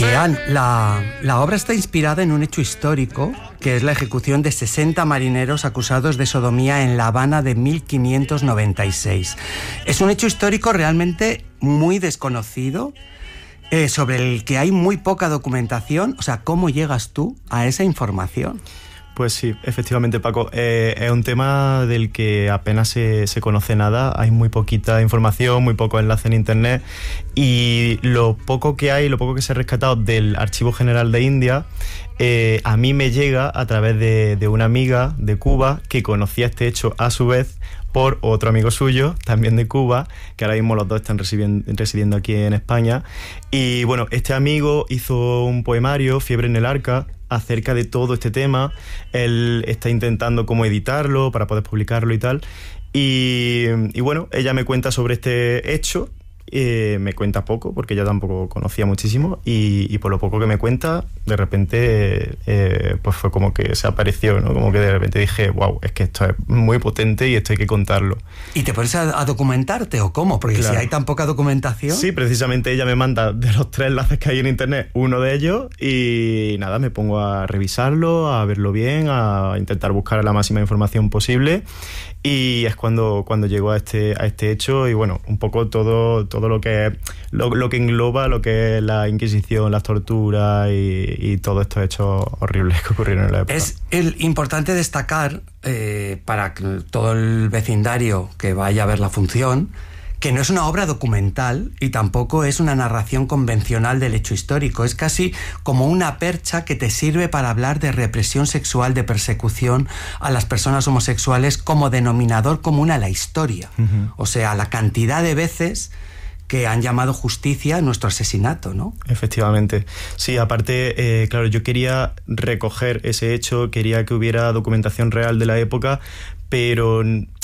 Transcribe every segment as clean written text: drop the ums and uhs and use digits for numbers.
Anne, la obra está inspirada en un hecho histórico, que es la ejecución de 60 marineros acusados de sodomía en La Habana de 1596. Es un hecho histórico realmente muy desconocido, sobre el que hay muy poca documentación. O sea, ¿cómo llegas tú a esa información? Pues sí, efectivamente, Paco. Es un tema del que apenas se conoce nada. Hay muy poquita información, muy poco enlace en internet. Y lo poco que hay, lo poco que se ha rescatado del Archivo General de India, a mí me llega a través de una amiga de Cuba que conocía este hecho a su vez por otro amigo suyo, también de Cuba, que ahora mismo los dos están residiendo aquí en España. Y bueno, este amigo hizo un poemario, Fiebre en el Arca, acerca de todo este tema. Él está intentando cómo editarlo para poder publicarlo y tal. Y bueno, ella me cuenta sobre este hecho. Me cuenta poco, porque yo tampoco conocía muchísimo, y por lo poco que me cuenta, de repente pues fue como que se apareció, ¿no? Como que de repente dije, wow, es que esto es muy potente y esto hay que contarlo. ¿Y te pones a documentarte o cómo? Porque claro, si hay tan poca documentación... Sí, precisamente ella me manda de los 3 enlaces que hay en internet, uno de ellos, y nada, me pongo a revisarlo, a verlo bien, a intentar buscar la máxima información posible. Y es cuando llego a este hecho, y bueno, un poco todo lo que engloba lo que es la Inquisición, las torturas y todos estos hechos horribles que ocurrieron en la época. Es importante destacar, para todo el vecindario que vaya a ver la función, que no es una obra documental y tampoco es una narración convencional del hecho histórico. Es casi como una percha que te sirve para hablar de represión sexual, de persecución a las personas homosexuales como denominador común a la historia. Uh-huh. O sea, la cantidad de veces que han llamado justicia nuestro asesinato, ¿no? Efectivamente. Sí, aparte, claro, yo quería recoger ese hecho, quería que hubiera documentación real de la época, pero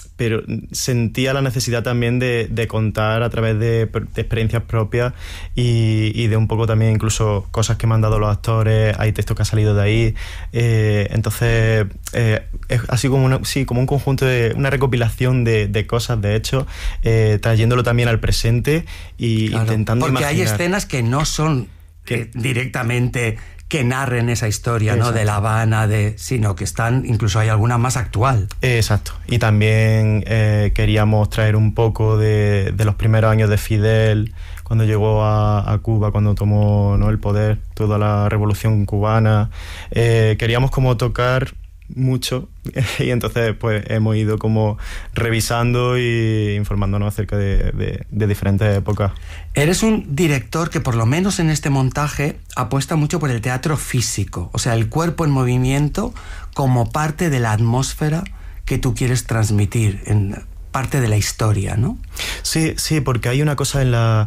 sentía la necesidad también de contar a través de experiencias propias y de un poco también incluso cosas que me han dado los actores. Hay texto que ha salido de ahí. Entonces es así como un conjunto de una recopilación de cosas, de hechos, trayéndolo también al presente y claro, intentando porque imaginar. Hay escenas que no son directamente que narren esa historia, ¿no? De La Habana, sino que están, incluso hay alguna más actual. Exacto. Y también queríamos traer un poco de los primeros años de Fidel, cuando llegó a Cuba, cuando tomó, ¿no?, el poder, toda la revolución cubana. Queríamos como tocar mucho, y entonces pues hemos ido como revisando y informándonos acerca de diferentes épocas. Eres un director que, por lo menos en este montaje, apuesta mucho por el teatro físico, o sea, el cuerpo en movimiento como parte de la atmósfera que tú quieres transmitir, en parte de la historia, ¿no? Sí, porque hay una cosa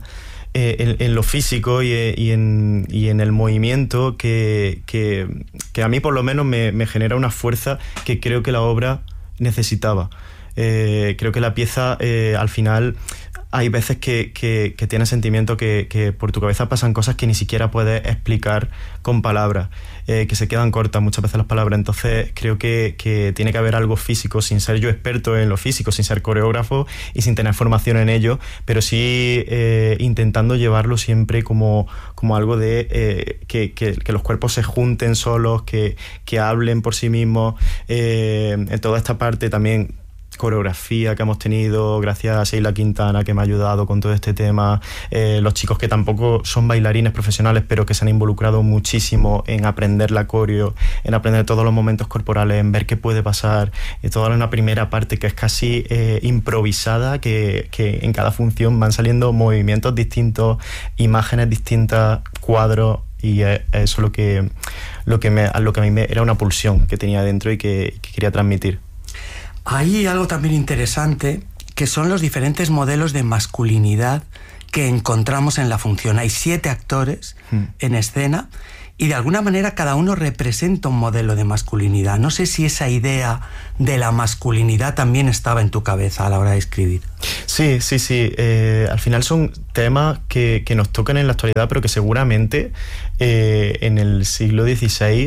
en lo físico y en el movimiento que a mí por lo menos me genera una fuerza que creo que la obra necesitaba. Creo que la pieza al final hay veces que tienes sentimiento que por tu cabeza pasan cosas que ni siquiera puedes explicar con palabras, que se quedan cortas muchas veces las palabras. Entonces creo que tiene que haber algo físico, sin ser yo experto en lo físico, sin ser coreógrafo y sin tener formación en ello, pero sí intentando llevarlo siempre como algo de que los cuerpos se junten solos, que hablen por sí mismos. En toda esta parte también coreografía que hemos tenido gracias a Sheila Quintana, que me ha ayudado con todo este tema, los chicos que tampoco son bailarines profesionales pero que se han involucrado muchísimo en aprender la coreo, en aprender todos los momentos corporales, en ver qué puede pasar, toda una primera parte que es casi improvisada, que en cada función van saliendo movimientos distintos, imágenes distintas, cuadros, y eso es lo que a mí era una pulsión que tenía dentro y que quería transmitir. Hay algo también interesante, que son los diferentes modelos de masculinidad que encontramos en la función. Hay 7 actores en escena y de alguna manera cada uno representa un modelo de masculinidad. No sé si esa idea de la masculinidad también estaba en tu cabeza a la hora de escribir. Sí. Al final son temas que nos tocan en la actualidad, pero que seguramente en el siglo XVI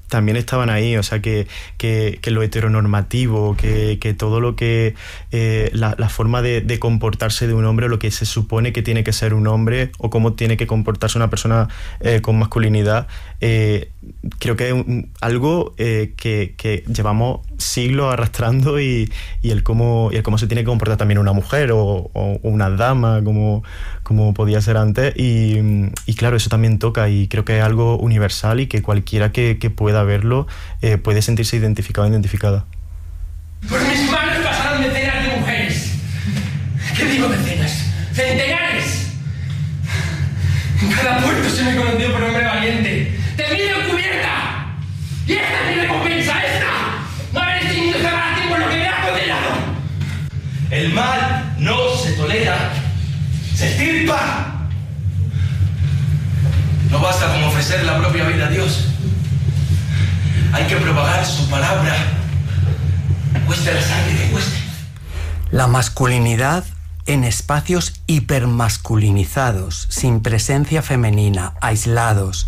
también estaban ahí, o sea, que lo heteronormativo, que todo lo que la forma de comportarse de un hombre, lo que se supone que tiene que ser un hombre o cómo tiene que comportarse una persona con masculinidad, creo que es algo que llevamos siglos arrastrando y el cómo se tiene que comportar también una mujer o una dama como podía ser antes y claro, eso también toca y creo que es algo universal y que cualquiera que pueda verlo puede sentirse identificado o identificada. Por mis manos pasaron decenas de mujeres. ¿Qué digo decenas? ¡Centenares! En cada puerto se me conoció por hombre valiente. ¡Temido en cubierta! ¡Y esta es mi recompensa! ¡Esta! ¡No haber extinguido este baratín por lo que me ha condenado! El mal no se tolera, se extirpa. No basta con ofrecer la propia vida a Dios. Hay que propagar su palabra, cueste la sangre que cueste. La masculinidad en espacios hipermasculinizados, sin presencia femenina, aislados.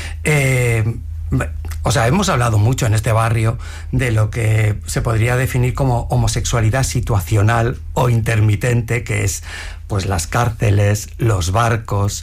O sea, hemos hablado mucho en este barrio de lo que se podría definir como homosexualidad situacional o intermitente, que es pues las cárceles, los barcos,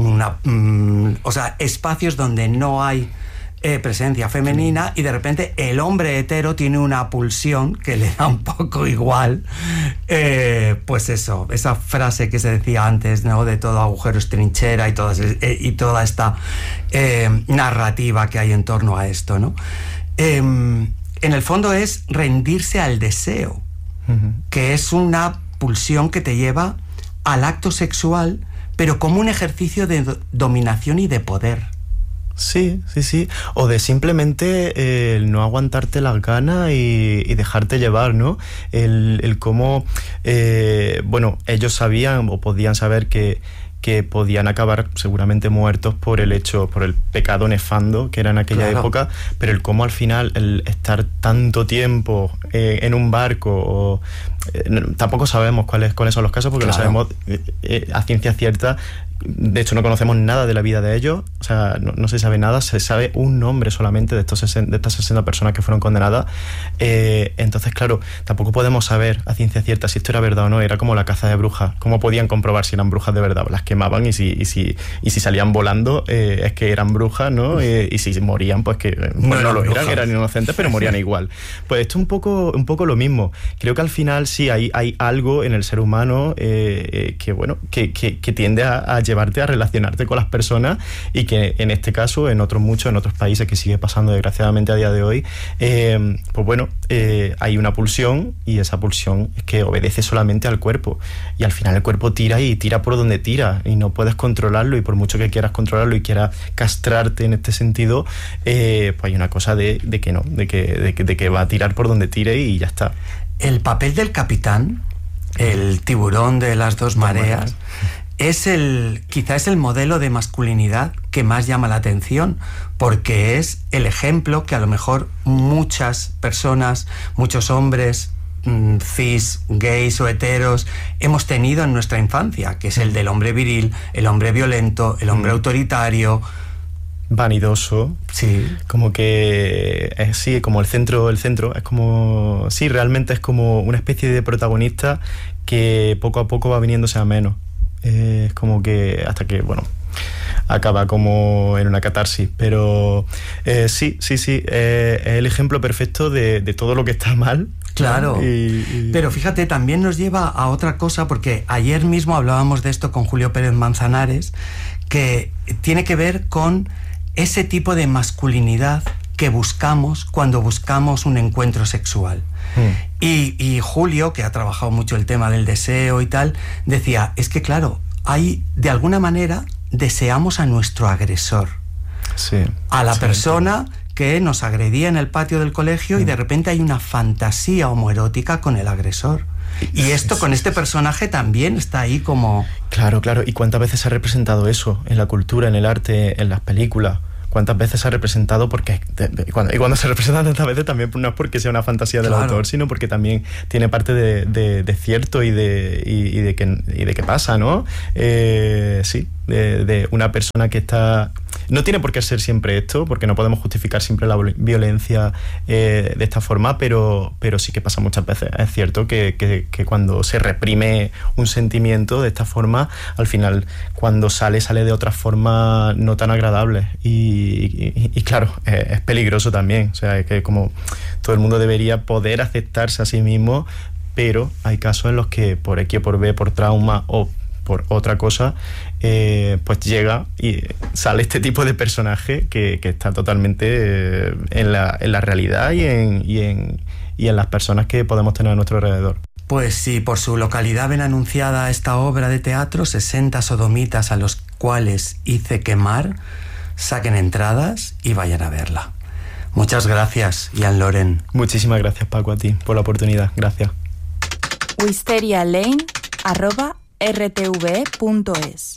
o sea, espacios donde no hay presencia femenina y de repente el hombre hetero tiene una pulsión que le da un poco igual, pues eso, esa frase que se decía antes, ¿no? De todo agujero es trinchera y toda esta narrativa que hay en torno a esto, ¿no? En el fondo es rendirse al deseo, que es una pulsión que te lleva al acto sexual, pero como un ejercicio de dominación y de poder. Sí. O de simplemente el no aguantarte las ganas y dejarte llevar, ¿no? El cómo, bueno, ellos sabían o podían saber que podían acabar seguramente muertos por el pecado nefando que era en aquella época, pero el cómo al final el estar tanto tiempo en un barco tampoco sabemos cuáles son los casos porque no sabemos a ciencia cierta. De hecho, no conocemos nada de la vida de ellos, o sea, no se sabe nada, se sabe un nombre solamente de estas 60 personas que fueron condenadas. Entonces, claro, tampoco podemos saber a ciencia cierta si esto era verdad o no, era como la caza de brujas. ¿Cómo podían comprobar si eran brujas de verdad? Las quemaban y si salían volando es que eran brujas, ¿no? Y si morían, pues que no lo eran inocentes, pero morían igual. Pues esto es un poco lo mismo. Creo que al final sí hay algo en el ser humano que tiende a llevarte a relacionarte con las personas y que en este caso, en otros países que sigue pasando desgraciadamente a día de hoy, pues bueno, hay una pulsión y esa pulsión es que obedece solamente al cuerpo y al final el cuerpo tira por donde tira y no puedes controlarlo y por mucho que quieras controlarlo y quieras castrarte en este sentido, pues hay una cosa de que va a tirar por donde tire y ya está. El papel del capitán, el tiburón de las dos mareas, quizá es el modelo de masculinidad que más llama la atención, porque es el ejemplo que a lo mejor muchas personas, muchos hombres cis, gays o heteros hemos tenido en nuestra infancia, que es el del hombre viril, el hombre violento, el hombre autoritario, vanidoso, sí, como que sí, como el centro es como, sí, realmente es como una especie de protagonista que poco a poco va viniéndose a menos. Es como que hasta que, bueno, acaba como en una catarsis, pero sí, es el ejemplo perfecto de todo lo que está mal. Claro, pero fíjate, también nos lleva a otra cosa, porque ayer mismo hablábamos de esto con Julio Pérez Manzanares, que tiene que ver con ese tipo de masculinidad que buscamos cuando buscamos un encuentro sexual. Y Julio, que ha trabajado mucho el tema del deseo y tal, decía, es que claro, de alguna manera deseamos a nuestro agresor, a la persona que nos agredía en el patio del colegio y de repente hay una fantasía homoerótica con el agresor. Y esto con este personaje también está ahí como... Claro, ¿y cuántas veces se ha representado eso en la cultura, en el arte, en las películas? ¿Cuántas veces se ha representado? Porque cuando se representa tantas veces también no es porque sea una fantasía del autor, sino porque también tiene parte de cierto y de que pasa, ¿no? Sí, de una persona que está... No tiene por qué ser siempre esto, porque no podemos justificar siempre la violencia de esta forma, pero sí que pasa muchas veces. Es cierto que cuando se reprime un sentimiento de esta forma, al final, cuando sale de otra forma no tan agradable. Y claro, es peligroso también. O sea, es que como todo el mundo debería poder aceptarse a sí mismo, pero hay casos en los que por X o por B, por trauma o por otra cosa, pues llega y sale este tipo de personaje que está totalmente en la realidad y en las personas que podemos tener a nuestro alrededor. Pues si por su localidad ven anunciada esta obra de teatro, 60 sodomitas a los cuales hice quemar, saquen entradas y vayan a verla. Muchas gracias, Ian Loren. Muchísimas gracias, Paco, a ti por la oportunidad. Gracias. wisterialane@rtve.es.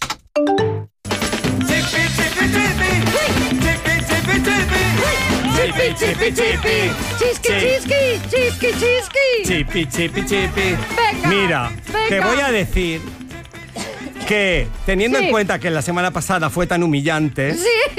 Chipi. Mira, te voy a decir que, teniendo en cuenta que la semana pasada fue tan humillante,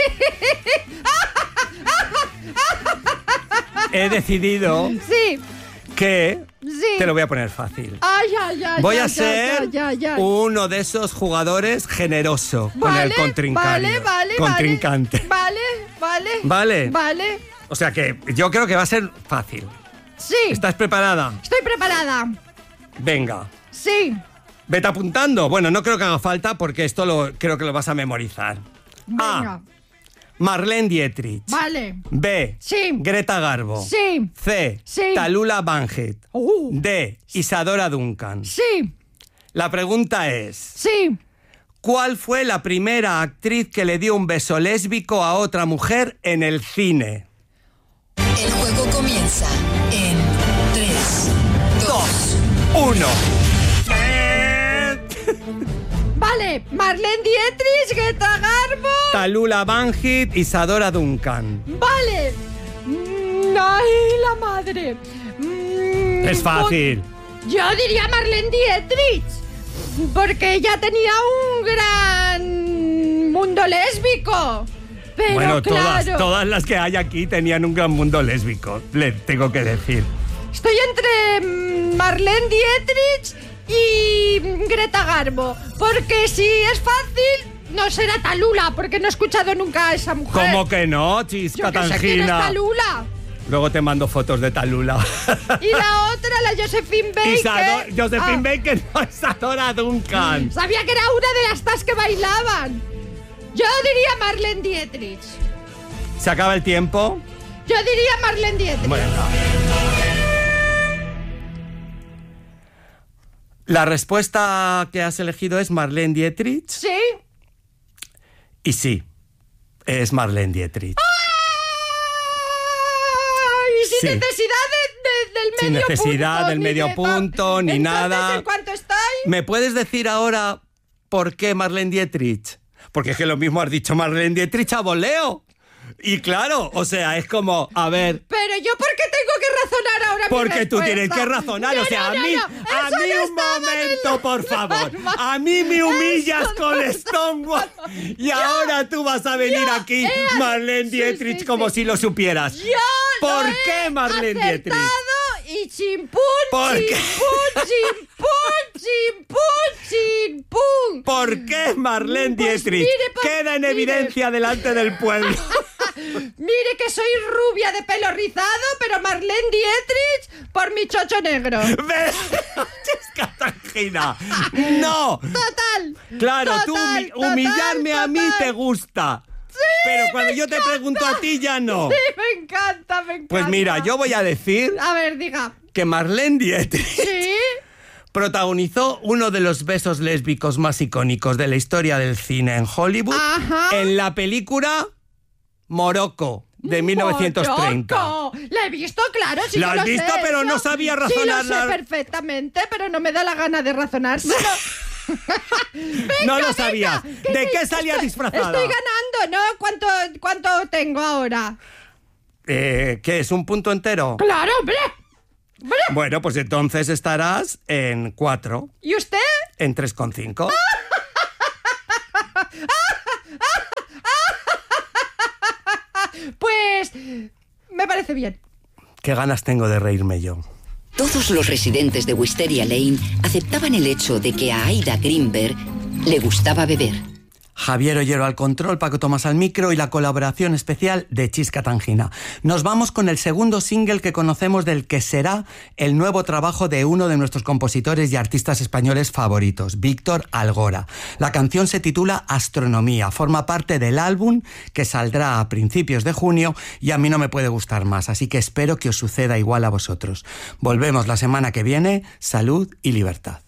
he decidido que te lo voy a poner fácil. Voy a ser uno de esos jugadores generoso con el contrincante. Vale. O sea que yo creo que va a ser fácil. Sí. ¿Estás preparada? Estoy preparada. Venga. Sí. Vete apuntando. Bueno, no creo que haga falta porque esto creo que lo vas a memorizar. Venga. A. Marlene Dietrich. Vale. B. Sí. Greta Garbo. Sí. C. Sí. Tallulah Bankhead. D. Isadora Duncan. Sí. La pregunta es... Sí. ¿Cuál fue la primera actriz que le dio un beso lésbico a otra mujer en el cine? El juego comienza en 3, 2, 1. Vale. Marlene Dietrich, Greta Garbo. Tallulah Bankhead, Isadora Duncan. Vale. Ay, la madre. Es fácil. Yo diría Marlene Dietrich, porque ella tenía un gran mundo lésbico. Pero Bueno, claro, todas las que hay aquí tenían un gran mundo lésbico, le tengo que decir. estoy entre Marlene Dietrich y Greta Garbo, porque si es fácil, no será Tallulah, porque no he escuchado nunca a esa mujer. ¿Cómo que no, chisca Yo que sé quién es tangina? Tallulah. Luego te mando fotos de Tallulah. Y la otra, la Josephine Baker. Josephine Baker, no, Isadora Duncan. Sabía que era una de las tas que bailaban. Yo diría Marlene Dietrich. ¿Se acaba el tiempo? Yo diría Marlene Dietrich. Bueno. La respuesta que has elegido es Marlene Dietrich. ¿Sí? Y sí, es Marlene Dietrich. Y sin Sí. necesidad del Sin medio necesidad punto, del medio punto, ni Entonces, nada. ¿en cuánto estáis? ¿Me puedes decir ahora por qué Marlene Dietrich? Porque es que lo mismo has dicho Marlene Dietrich a voleo. Y claro, o sea, es como, a ver... Pero yo, ¿por qué tengo que razonar ahora? Porque tú mi tienes respuesta? que razonar, No, o sea, no, a no, mí, no. a Eso mí no un estaba en momento, la por favor. norma. A mí me humillas Eso con no. Stonewall y ahora tú vas a venir aquí, Marlene Dietrich, sí, como sí. si lo supieras. Yo ¿Por lo qué he Marlene Dietrich? acertado y chimpún, ¿Por qué? chimpún. ¿Por qué Marlene Pues Dietrich mire, queda en mire. evidencia delante del pueblo? Mire que soy rubia de pelo rizado, pero Marlene Dietrich por mi chocho negro. ¡Chisca tangina! ¡No! Total. Claro, tú total, humillarme a mí total. te gusta. Pero cuando yo te pregunto a ti ya no. Sí, me encanta. Pues mira, yo voy a decir A ver, diga. que Marlene Dietrich ¿Sí? protagonizó uno de los besos lésbicos más icónicos de la historia del cine en Hollywood, Ajá. en la película Morocco de 1930. ¡Morocco! La he visto, claro, sí La que has lo visto, sé, pero eso. no sabía Sí, razonar lo sé la- perfectamente, pero no me da la gana de razonar. No lo sabías. Venga, ¿De qué salía disfrazada? Estoy ganando, ¿no? ¿Cuánto tengo ahora? ¿Qué es? ¿Un punto entero? ¡Claro, hombre! ¡Hombre! Bueno, pues entonces estarás en 4, ¿Y usted? en 3,5. bien. Qué ganas tengo de reírme yo. Todos los residentes de Wisteria Lane aceptaban el hecho de que a Aida Greenberg le gustaba beber. Javier Ollero al control, Paco Tomás al micro y la colaboración especial de Chisca Tangina. Nos vamos con el segundo single que conocemos del que será el nuevo trabajo de uno de nuestros compositores y artistas españoles favoritos, Víctor Algora. La canción se titula Astronomía, forma parte del álbum que saldrá a principios de junio y a mí no me puede gustar más, así que espero que os suceda igual a vosotros. Volvemos la semana que viene, salud y libertad.